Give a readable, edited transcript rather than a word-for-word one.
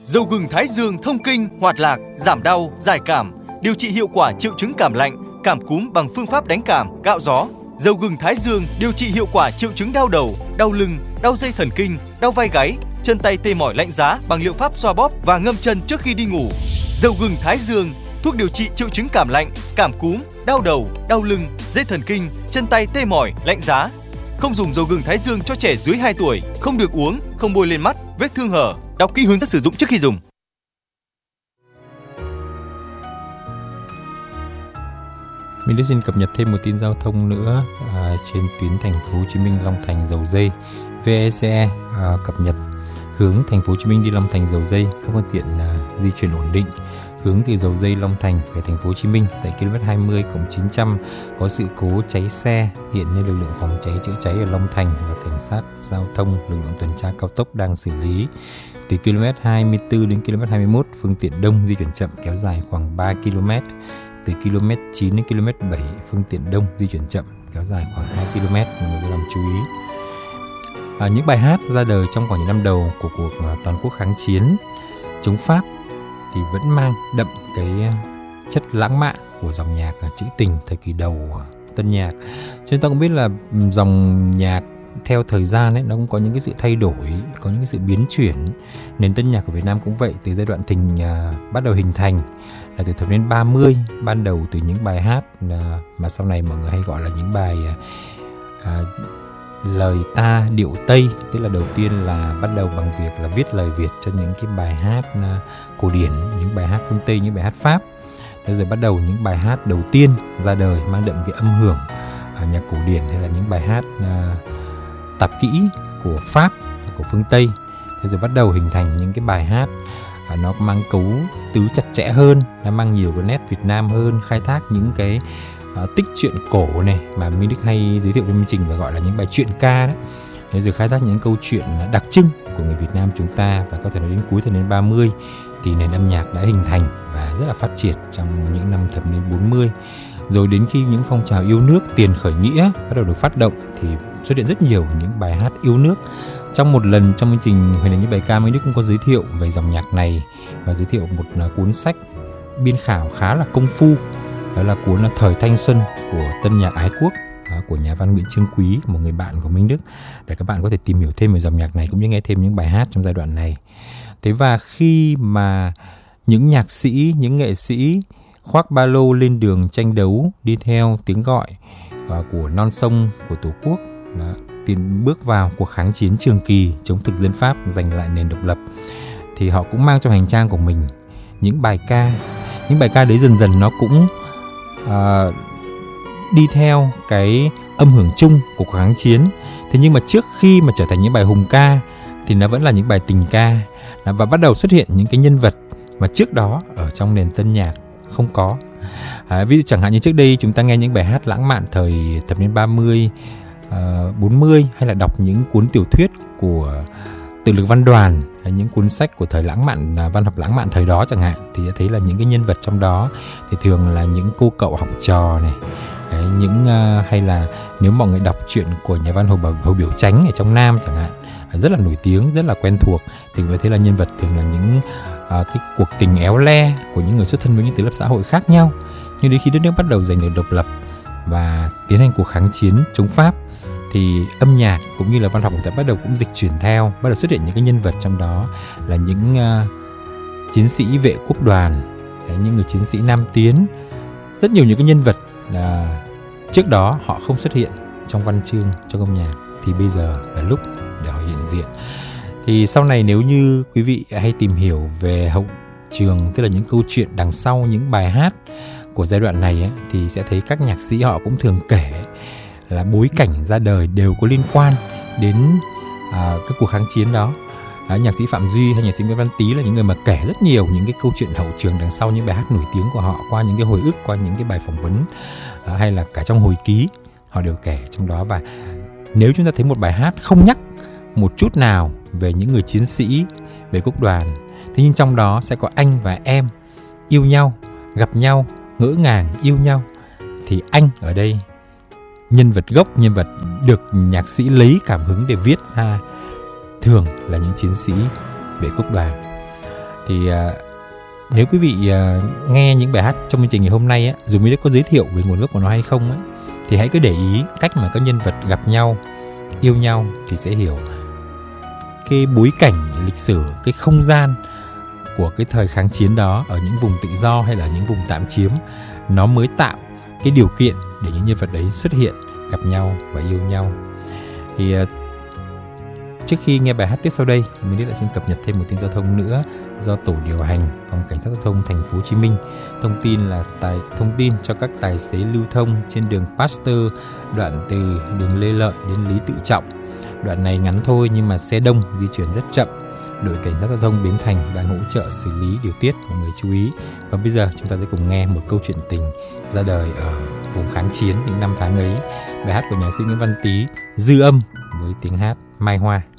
Dầu gừng Thái Dương thông kinh, hoạt lạc, giảm đau, giải cảm, điều trị hiệu quả triệu chứng cảm lạnh, cảm cúm bằng phương pháp đánh cảm, cạo gió. Dầu gừng Thái Dương điều trị hiệu quả triệu chứng đau đầu, đau lưng, đau dây thần kinh, đau vai gáy, chân tay tê mỏi lạnh giá bằng liệu pháp xoa bóp và ngâm chân trước khi đi ngủ. Dầu gừng Thái Dương, thuốc điều trị triệu chứng cảm lạnh, cảm cúm, đau đầu, đau lưng, dây thần kinh, chân tay tê mỏi, lạnh giá. Không dùng dầu gừng Thái Dương cho trẻ dưới 2 tuổi, không được uống, không bôi lên mắt, vết thương hở. Đọc kỹ hướng dẫn sử dụng trước khi dùng. Mình đã xin cập nhật thêm một tin giao thông nữa trên tuyến thành phố Hồ Chí Minh Long Thành Dầu Dây. VECE cập nhật hướng thành phố Hồ Chí Minh đi Long Thành Dầu Dây, các phương tiện di chuyển ổn định. Hướng từ Dầu Dây Long Thành về thành phố Hồ Chí Minh tại km 20+900 có sự cố cháy xe. Hiện nay lực lượng phòng cháy chữa cháy ở Long Thành và cảnh sát giao thông, lực lượng tuần tra cao tốc đang xử lý. Từ km 24 đến km 21 phương tiện đông di chuyển chậm kéo dài khoảng 3 km. Từ km 9 đến km 7 phương tiện đông di chuyển chậm kéo dài khoảng 2 km. Mọi người làm chú ý. Những bài hát ra đời trong khoảng những năm đầu của cuộc toàn quốc kháng chiến chống Pháp thì vẫn mang đậm cái chất lãng mạn của dòng nhạc trữ tình thời kỳ đầu tân nhạc. Chúng ta cũng biết là dòng nhạc theo thời gian ấy, nó cũng có những cái sự thay đổi, có những cái sự biến chuyển. Nền tân nhạc của Việt Nam cũng vậy, từ giai đoạn bắt đầu hình thành là từ thập niên 30, ban đầu từ những bài hát mà sau này mọi người hay gọi là những bài lời ta điệu Tây, tức là đầu tiên là bắt đầu bằng việc là viết lời Việt cho những cái bài hát cổ điển, những bài hát phương Tây, những bài hát Pháp. Rồi bắt đầu những bài hát đầu tiên ra đời mang đậm cái âm hưởng nhạc cổ điển hay là những bài hát tạp kỹ của Pháp, của phương Tây. Thế rồi bắt đầu hình thành những cái bài hát nó mang cấu tứ chặt chẽ hơn, nó mang nhiều cái nét Việt Nam hơn, khai thác những cái tích truyện cổ này mà Minh Đức hay giới thiệu trong chương trình và gọi là những bài truyện ca đó. Thế rồi khai thác những câu chuyện đặc trưng của người Việt Nam chúng ta, và có thể nói đến cuối thập niên 30 thì nền âm nhạc đã hình thành và rất là phát triển trong những năm thập niên 40. Rồi đến khi những phong trào yêu nước, tiền khởi nghĩa bắt đầu được phát động thì xuất hiện rất nhiều những bài hát yêu nước. Trong một lần trong chương trình Hoành Hành Những Bài Ca, Minh Đức cũng có giới thiệu về dòng nhạc này và giới thiệu một cuốn sách biên khảo khá là công phu. Đó là cuốn Thời Thanh Xuân của Tân Nhạc Ái Quốc của nhà văn Nguyễn Chương Quý, một người bạn của Minh Đức, để các bạn có thể tìm hiểu thêm về dòng nhạc này cũng như nghe thêm những bài hát trong giai đoạn này. Thế và khi mà những nhạc sĩ, những nghệ sĩ khoác ba lô lên đường tranh đấu đi theo tiếng gọi của non sông của Tổ quốc, tiến bước vào cuộc kháng chiến trường kỳ chống thực dân Pháp giành lại nền độc lập, thì họ cũng mang trong hành trang của mình những bài ca. Những bài ca đấy dần dần nó cũng đi theo cái âm hưởng chung của cuộc kháng chiến. Thế nhưng mà trước khi mà trở thành những bài hùng ca thì nó vẫn là những bài tình ca, và bắt đầu xuất hiện những cái nhân vật mà trước đó ở trong nền tân nhạc không có. Ví dụ chẳng hạn như trước đây chúng ta nghe những bài hát lãng mạn thời thập niên 30, 40, hay là đọc những cuốn tiểu thuyết của Tự Lực Văn Đoàn, hay những cuốn sách của thời lãng mạn, văn học lãng mạn thời đó chẳng hạn, thì sẽ thấy là những cái nhân vật trong đó thì thường là những cô cậu học trò này, hay là nếu mọi người đọc truyện của nhà văn Hồ Biểu Chánh ở trong Nam chẳng hạn, rất là nổi tiếng, rất là quen thuộc, thì mới thấy là nhân vật thường là những cái cuộc tình éo le của những người xuất thân với những tầng lớp xã hội khác nhau. Nhưng đến khi đất nước bắt đầu giành được độc lập và tiến hành cuộc kháng chiến chống Pháp thì âm nhạc cũng như là văn học người ta bắt đầu cũng dịch chuyển theo, bắt đầu xuất hiện những cái nhân vật trong đó là những chiến sĩ vệ quốc đoàn, những người chiến sĩ Nam tiến, rất nhiều những cái nhân vật trước đó họ không xuất hiện trong văn chương, trong âm nhạc, thì bây giờ là lúc để họ hiện diện. Thì sau này nếu như quý vị hay tìm hiểu về hậu trường, tức là những câu chuyện đằng sau những bài hát của giai đoạn này ấy, thì sẽ thấy các nhạc sĩ họ cũng thường kể là bối cảnh ra đời đều có liên quan đến cái cuộc kháng chiến đó. Nhạc sĩ Phạm Duy hay nhạc sĩ Nguyễn Văn Tý là những người mà kể rất nhiều những cái câu chuyện hậu trường đằng sau những bài hát nổi tiếng của họ qua những cái hồi ức, qua những cái bài phỏng vấn, hay là cả trong hồi ký họ đều kể trong đó. Và nếu chúng ta thấy một bài hát không nhắc một chút nào về những người chiến sĩ về quốc đoàn, thế nhưng trong đó sẽ có anh và em yêu nhau, gặp nhau, ngỡ ngàng yêu nhau, thì anh ở đây nhân vật gốc, nhân vật được nhạc sĩ lấy cảm hứng để viết ra thường là những chiến sĩ vệ quốc đoàn. Thì nếu quý vị nghe những bài hát trong chương trình ngày hôm nay á, dù mình đã có giới thiệu về nguồn gốc của nó hay không ấy, thì hãy cứ để ý cách mà các nhân vật gặp nhau, yêu nhau thì sẽ hiểu cái bối cảnh lịch sử, cái không gian của cái thời kháng chiến đó ở những vùng tự do hay là những vùng tạm chiếm, nó mới tạo cái điều kiện để những nhân vật đấy xuất hiện, gặp nhau và yêu nhau. Thì trước khi nghe bài hát tiếp sau đây, mình lại xin cập nhật thêm một tin giao thông nữa do Tổ điều hành Phòng Cảnh sát Giao thông Thành phố Hồ Chí Minh thông tin cho các tài xế lưu thông trên đường Pasteur, đoạn từ đường Lê Lợi đến Lý Tự Trọng. Đoạn này ngắn thôi nhưng mà xe đông, di chuyển rất chậm. Đội Cảnh sát Giao thông Bến Thành đang hỗ trợ xử lý điều tiết, mọi người chú ý. Và bây giờ chúng ta sẽ cùng nghe một câu chuyện tình ra đời ở vùng kháng chiến những năm tháng ấy. Bài hát của nhạc sĩ Nguyễn Văn Tý, Dư Âm với tiếng hát Mai Hoa.